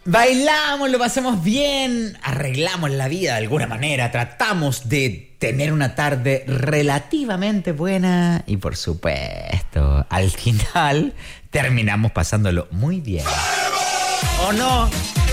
Bailamos, lo pasamos bien, arreglamos la vida de alguna manera, tratamos de tener una tarde relativamente buena y por supuesto, al final terminamos pasándolo muy bien. ¿O no?